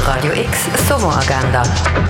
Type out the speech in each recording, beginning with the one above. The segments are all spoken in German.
Radio X Sommeragenda.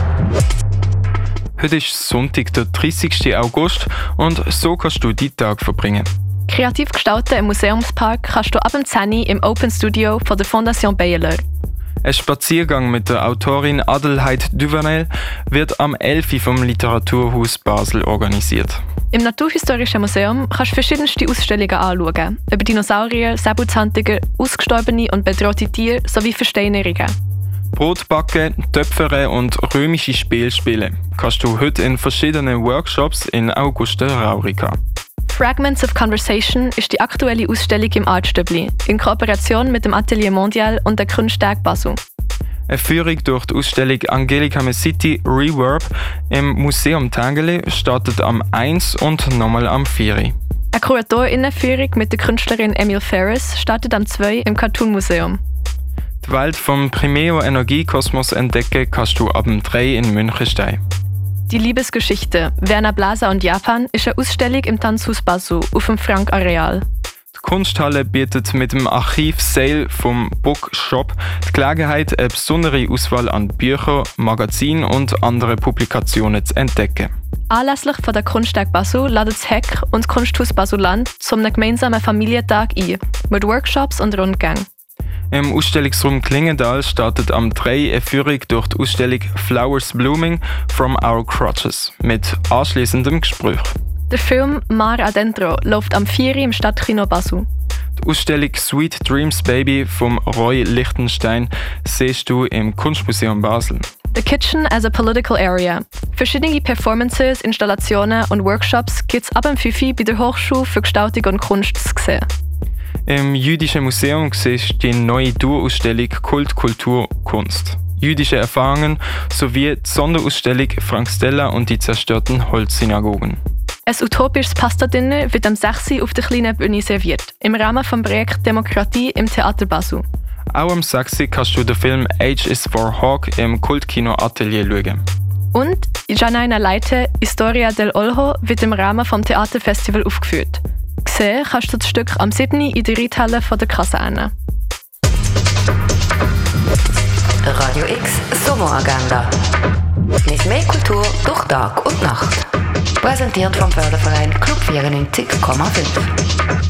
Heute ist Sonntag, der 30. August und so kannst du deinen Tag verbringen. Kreativ gestalten im Museumspark kannst du ab dem 10 Uhr im Open Studio von der Fondation Bayerler. Ein Spaziergang mit der Autorin Adelheid Duvanel wird am 11. Uhr vom Literaturhaus Basel organisiert. Im Naturhistorischen Museum kannst du verschiedenste Ausstellungen anschauen, über Dinosaurier, Säbelzahntiger, ausgestorbene und bedrohte Tiere sowie Versteinerungen. Brotbacken, Töpfern und römische Spiele spielen kannst du heute in verschiedenen Workshops in Augusta Raurica. Fragments of Conversation ist die aktuelle Ausstellung im Artstübli, in Kooperation mit dem Atelier Mondial und der Kunsttag Basel. Eine Führung durch die Ausstellung Angelika Mesiti Reverb im Museum Tangeli startet am 1 und nochmal am 4. Eine KuratorInnenführung mit der Künstlerin Emil Ferris startet am 2 im Cartoon Museum. Die Welt vom Primeo Energiekosmos entdecken kannst du ab dem 3 in Münchenstein. Die Liebesgeschichte Werner Blaser und Japan ist eine Ausstellung im Tanzhaus Basel auf dem Frank-Areal. Die Kunsthalle bietet mit dem Archiv Sale vom Bookshop die Gelegenheit, eine besondere Auswahl an Büchern, Magazinen und anderen Publikationen zu entdecken. Anlässlich von der Kunsttag Basel laden das Heck und das Kunsthaus Basel-Land zum gemeinsamen Familientag ein, mit Workshops und Rundgängen. Im Ausstellungsraum Klingendal startet am 3 eine Führung durch die Ausstellung Flowers Blooming from Our Crotches mit anschliessendem Gespräch. Der Film Mar Adentro läuft am 4 im Stadtkino Basel. Die Ausstellung Sweet Dreams Baby vom Roy Lichtenstein siehst du im Kunstmuseum Basel. The Kitchen as a Political Area. Verschiedene Performances, Installationen und Workshops gibt es ab dem 5 bei der Hochschule für Gestaltung und Kunst zu sehen. Im Jüdischen Museum siehst du die neue Dauerausstellung Kult, Kultur, Kunst. Jüdische Erfahrungen sowie die Sonderausstellung Frank Stella und die zerstörten Holzsynagogen. Ein utopisches Pasta-Dinner wird am 6. Uhr auf der kleinen Bühne serviert, im Rahmen des Projekts Demokratie im Theater Basel. Auch am 6. Uhr kannst du den Film Age is for Hawk im Kultkino Atelier schauen. Und Janaina Leite, Historia del Olho, wird im Rahmen des Theaterfestival aufgeführt. Sehen kannst du das Stück am 7. in der Reithalle von der Kaserne. Radio X Sommeragenda. Mit mehr Kultur durch Tag und Nacht. Präsentiert vom Förderverein Club 94,5.